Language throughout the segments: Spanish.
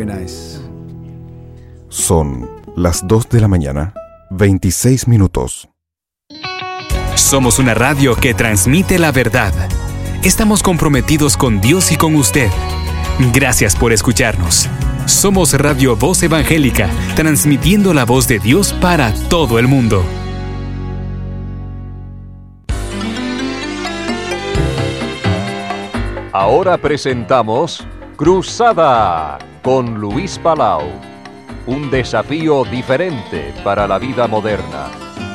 very nice. Son las 2 de la mañana, 26 minutos. Somos una radio que transmite la verdad. Estamos comprometidos con Dios y con usted. Gracias por escucharnos. Somos Radio Voz Evangélica, transmitiendo la voz de Dios para todo el mundo. Ahora presentamos Cruzada con Luis Palau. Un desafío diferente para la vida moderna.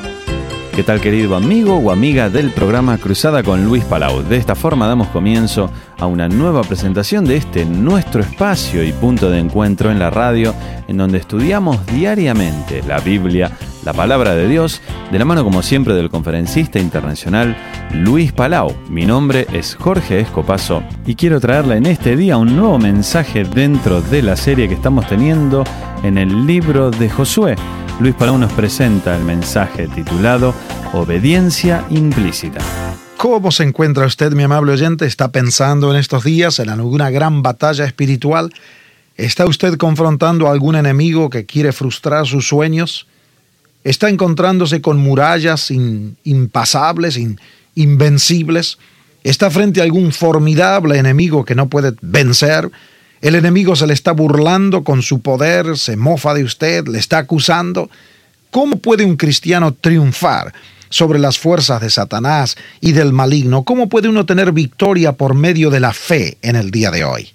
¿Qué tal, querido amigo o amiga del programa Cruzada con Luis Palau? De esta forma damos comienzo a una nueva presentación de este nuestro espacio y punto de encuentro en la radio, en donde estudiamos diariamente la Biblia, la palabra de Dios, de la mano como siempre del conferencista internacional Luis Palau. Mi nombre es Jorge Escopazo y quiero traerle en este día un nuevo mensaje dentro de la serie que estamos teniendo en el libro de Josué. Luis Palau nos presenta el mensaje titulado Obediencia Implícita. ¿Cómo se encuentra usted, mi amable oyente? ¿Está pensando en estos días en alguna gran batalla espiritual? ¿Está usted confrontando a algún enemigo que quiere frustrar sus sueños? ¿Está encontrándose con murallas impasables, invencibles? ¿Está frente a algún formidable enemigo que no puede vencer? El enemigo se le está burlando con su poder, se mofa de usted, le está acusando. ¿Cómo puede un cristiano triunfar sobre las fuerzas de Satanás y del maligno? ¿Cómo puede uno tener victoria por medio de la fe en el día de hoy?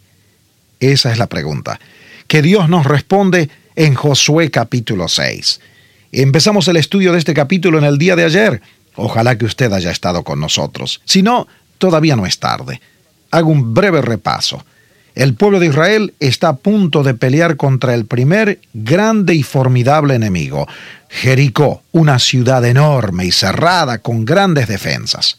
Esa es la pregunta que Dios nos responde en Josué capítulo 6. Empezamos el estudio de este capítulo en el día de ayer. Ojalá que usted haya estado con nosotros. Si no, todavía no es tarde. Hago un breve repaso. El pueblo de Israel está a punto de pelear contra el primer grande y formidable enemigo, Jericó, una ciudad enorme y cerrada con grandes defensas.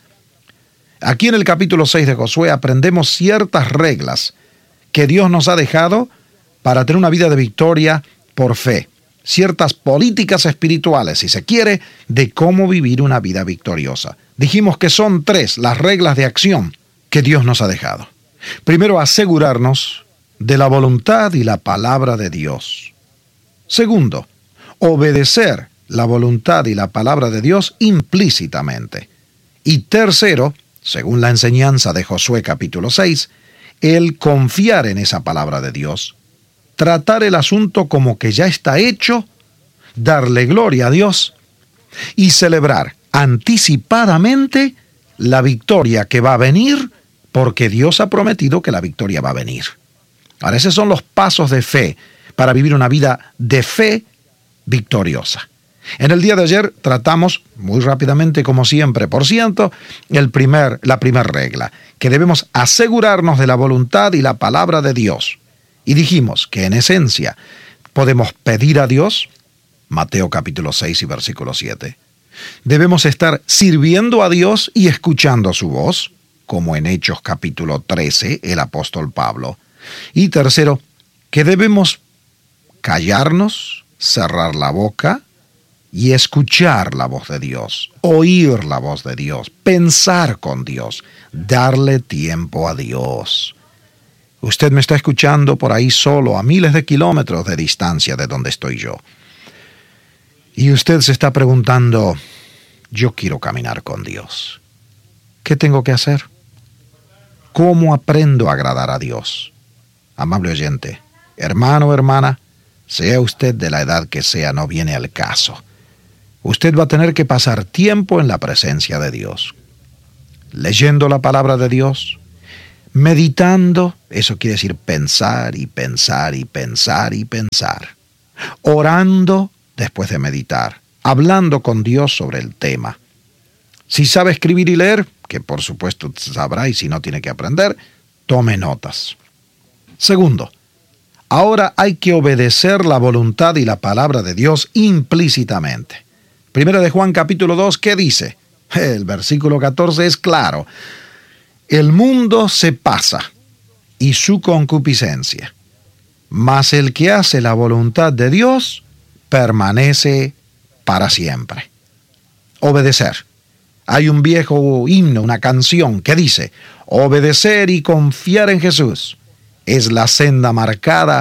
Aquí en el capítulo 6 de Josué aprendemos ciertas reglas que Dios nos ha dejado para tener una vida de victoria por fe. Ciertas políticas espirituales, si se quiere, de cómo vivir una vida victoriosa. Dijimos que son 3 las reglas de acción que Dios nos ha dejado. Primero, asegurarnos de la voluntad y la palabra de Dios. Segundo, obedecer la voluntad y la palabra de Dios implícitamente. Y tercero, según la enseñanza de Josué capítulo 6, el confiar en esa palabra de Dios, tratar el asunto como que ya está hecho, darle gloria a Dios y celebrar anticipadamente la victoria que va a venir, porque Dios ha prometido que la victoria va a venir. Ahora, esos son los pasos de fe para vivir una vida de fe victoriosa. En el día de ayer tratamos, muy rápidamente como siempre, por ciento, la primera regla, que debemos asegurarnos de la voluntad y la palabra de Dios. Y dijimos que en esencia podemos pedir a Dios, Mateo capítulo 6 y versículo 7. Debemos estar sirviendo a Dios y escuchando su voz, como en Hechos capítulo 13, el apóstol Pablo. Y tercero, que debemos callarnos, cerrar la boca y escuchar la voz de Dios, oír la voz de Dios, pensar con Dios, darle tiempo a Dios. Usted me está escuchando por ahí solo, a miles de kilómetros de distancia de donde estoy yo. Y usted se está preguntando, yo quiero caminar con Dios. ¿Qué tengo que hacer? ¿Cómo aprendo a agradar a Dios? Amable oyente, hermano o hermana, sea usted de la edad que sea, no viene al caso. Usted va a tener que pasar tiempo en la presencia de Dios, leyendo la palabra de Dios, meditando, eso quiere decir pensar y pensar y pensar y pensar, orando después de meditar, hablando con Dios sobre el tema. Si sabe escribir y leer, que por supuesto sabrá, y si no tiene que aprender, tome notas. Segundo, ahora hay que obedecer la voluntad y la palabra de Dios implícitamente. Primera de Juan capítulo 2, ¿qué dice? El versículo 14 es claro. El mundo se pasa y su concupiscencia, mas el que hace la voluntad de Dios permanece para siempre. Obedecer. Hay un viejo himno, una canción que dice, obedecer y confiar en Jesús es la senda marcada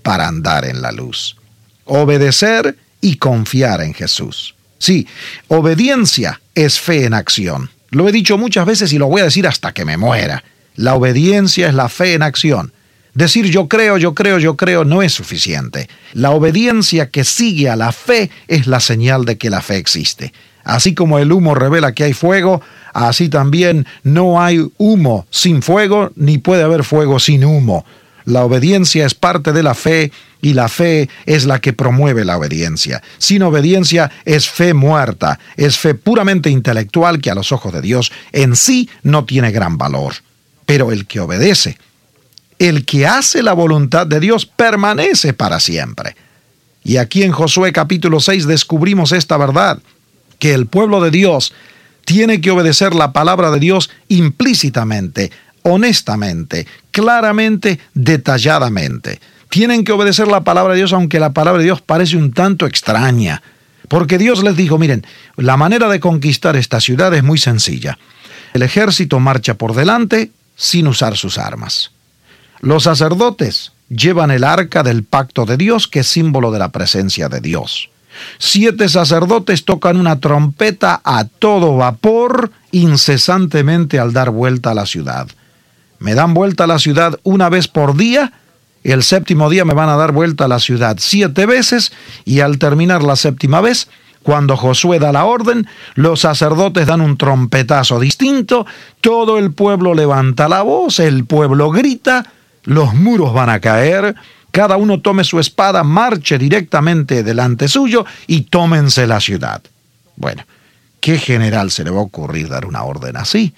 para andar en la luz. Obedecer y confiar en Jesús. Sí, obediencia es fe en acción. Lo he dicho muchas veces y lo voy a decir hasta que me muera. La obediencia es la fe en acción. Decir yo creo no es suficiente. La obediencia que sigue a la fe es la señal de que la fe existe. Así como el humo revela que hay fuego, así también no hay humo sin fuego, ni puede haber fuego sin humo. La obediencia es parte de la fe y la fe es la que promueve la obediencia. Sin obediencia es fe muerta, es fe puramente intelectual que a los ojos de Dios en sí no tiene gran valor. Pero el que obedece, el que hace la voluntad de Dios, permanece para siempre. Y aquí en Josué capítulo 6 descubrimos esta verdad, que el pueblo de Dios tiene que obedecer la palabra de Dios implícitamente, honestamente, claramente, detalladamente. Tienen que obedecer la palabra de Dios, aunque la palabra de Dios parece un tanto extraña. Porque Dios les dijo, miren, la manera de conquistar esta ciudad es muy sencilla. El ejército marcha por delante sin usar sus armas. Los sacerdotes llevan el arca del pacto de Dios, que es símbolo de la presencia de Dios. 7 sacerdotes tocan una trompeta a todo vapor incesantemente al dar vuelta a la ciudad. Me dan vuelta a la ciudad una vez por día, el 7º día me van a dar vuelta a la ciudad 7 veces, y al terminar la 7ª vez, cuando Josué da la orden, los sacerdotes dan un trompetazo distinto, todo el pueblo levanta la voz, el pueblo grita, los muros van a caer, cada uno tome su espada, marche directamente delante suyo y tómense la ciudad. Bueno, ¿qué general se le va a ocurrir dar una orden así?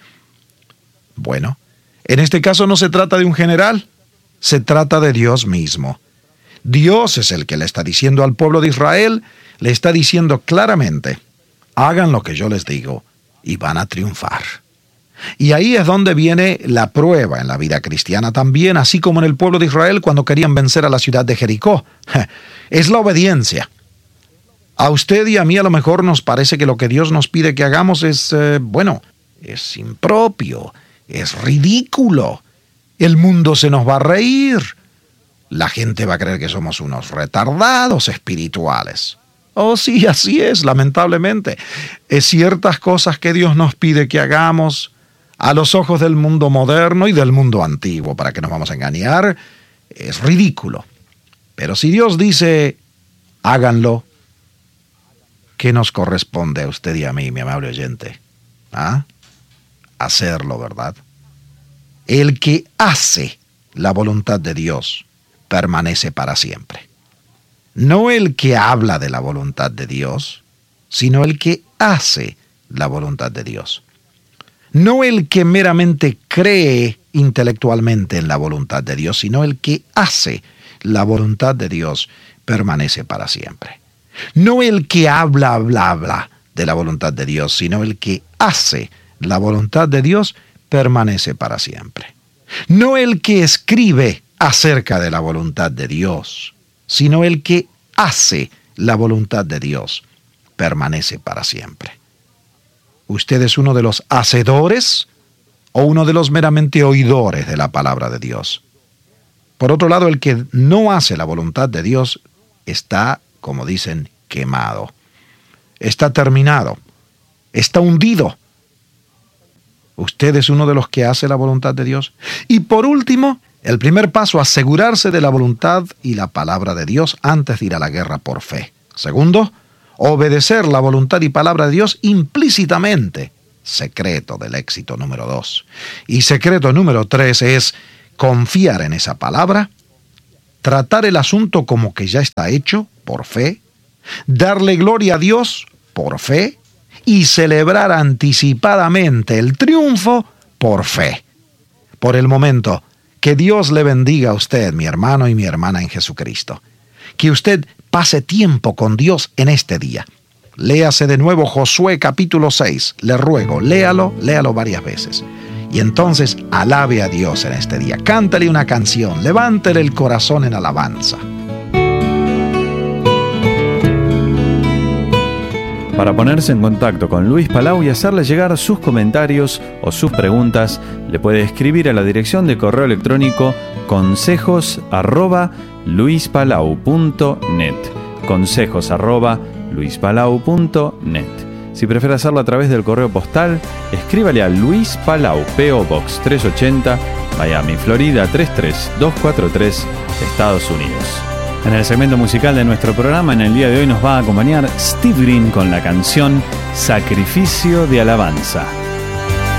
Bueno, en este caso no se trata de un general, se trata de Dios mismo. Dios es el que le está diciendo al pueblo de Israel, le está diciendo claramente, hagan lo que yo les digo y van a triunfar. Y ahí es donde viene la prueba en la vida cristiana también, así como en el pueblo de Israel cuando querían vencer a la ciudad de Jericó. Es la obediencia. A usted y a mí a lo mejor nos parece que lo que Dios nos pide que hagamos es, es impropio, es ridículo. El mundo se nos va a reír. La gente va a creer que somos unos retardados espirituales. Oh, sí, así es, lamentablemente. Es ciertas cosas que Dios nos pide que hagamos a los ojos del mundo moderno y del mundo antiguo, para que nos vamos a engañar, es ridículo. Pero si Dios dice, háganlo, ¿qué nos corresponde a usted y a mí, mi amable oyente? Hacerlo, ¿verdad? El que hace la voluntad de Dios permanece para siempre. No el que habla de la voluntad de Dios, sino el que hace la voluntad de Dios. No el que meramente cree intelectualmente en la voluntad de Dios, sino el que hace la voluntad de Dios permanece para siempre. No el que habla de la voluntad de Dios, sino el que hace la voluntad de Dios permanece para siempre. No el que escribe acerca de la voluntad de Dios, sino el que hace la voluntad de Dios permanece para siempre. ¿Usted es uno de los hacedores o uno de los meramente oidores de la palabra de Dios? Por otro lado, el que no hace la voluntad de Dios está, como dicen, quemado. Está terminado. Está hundido. ¿Usted es uno de los que hace la voluntad de Dios? Y por último, el primer paso, asegurarse de la voluntad y la palabra de Dios antes de ir a la guerra por fe. Segundo, obedecer la voluntad y palabra de Dios implícitamente. Secreto del éxito número 2. Y secreto número 3 es confiar en esa palabra, tratar el asunto como que ya está hecho por fe, darle gloria a Dios por fe y celebrar anticipadamente el triunfo por fe. Por el momento, que Dios le bendiga a usted, mi hermano y mi hermana en Jesucristo. Que usted pase tiempo con Dios en este día. Léase de nuevo Josué capítulo 6. Le ruego, léalo varias veces. Y entonces alabe a Dios en este día. Cántale una canción, levántele el corazón en alabanza. Para ponerse en contacto con Luis Palau y hacerle llegar sus comentarios o sus preguntas, le puede escribir a la dirección de correo electrónico consejos@ewr.org. luispalau.net. consejos@luispalau.net. Si prefiere hacerlo a través del correo postal, escríbale a Luis Palau, P.O. Box 380, Miami, Florida 33243, Estados Unidos. En el segmento musical de nuestro programa, en el día de hoy nos va a acompañar Steve Green con la canción Sacrificio de Alabanza.